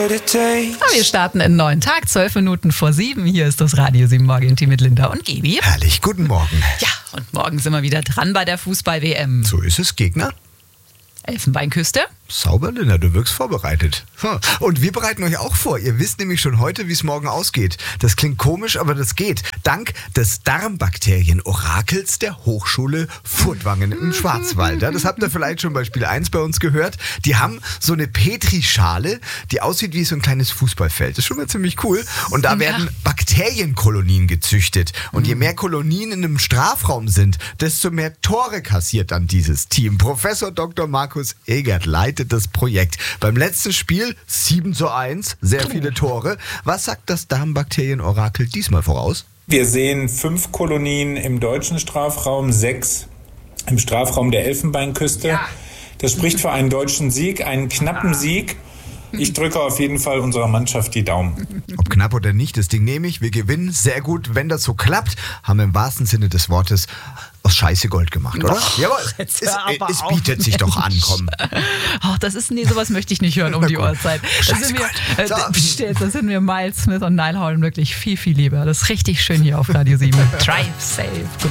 Wir starten einen neuen Tag, 12 Minuten vor 7. Hier ist das Radio 7 Morgen-Team mit Linda und Gaby. Herrlich, guten Morgen. Ja, und morgen sind wir wieder dran bei der Fußball-WM. So ist es, Gegner. Elfenbeinküste. Sauber, Linda, du wirkst vorbereitet. Und wir bereiten euch auch vor. Ihr wisst nämlich schon heute, wie es morgen ausgeht. Das klingt komisch, aber das geht. Dank des Darmbakterien-Orakels der Hochschule Furtwangen im Schwarzwald. Das habt ihr vielleicht schon bei Spiel 1 bei uns gehört. Die haben so eine Petrischale, die aussieht wie so ein kleines Fußballfeld. Das ist schon mal ziemlich cool. Und da werden Bakterienkolonien gezüchtet. Und je mehr Kolonien in einem Strafraum sind, desto mehr Tore kassiert dann dieses Team. Professor Dr. Markus Egert leitet das Projekt. Beim letzten Spiel 7:1, sehr viele Tore. Was sagt das Darmbakterien-Orakel diesmal voraus? Wir sehen 5 Kolonien im deutschen Strafraum, 6 im Strafraum der Elfenbeinküste. Ja. Das spricht für einen deutschen Sieg, einen knappen Sieg. Ich drücke auf jeden Fall unserer Mannschaft die Daumen. Ob knapp oder nicht, das Ding nehme ich. Wir gewinnen sehr gut. Wenn das so klappt, haben wir im wahrsten Sinne des Wortes aus Scheiße Gold gemacht, oder? Jawohl, es bietet sich doch an, komm. Ach, sowas möchte ich nicht hören um die Uhrzeit. Das sind mir Miles Smith und Niall Horan wirklich viel, viel lieber. Das ist richtig schön hier auf Radio 7. Drive safe.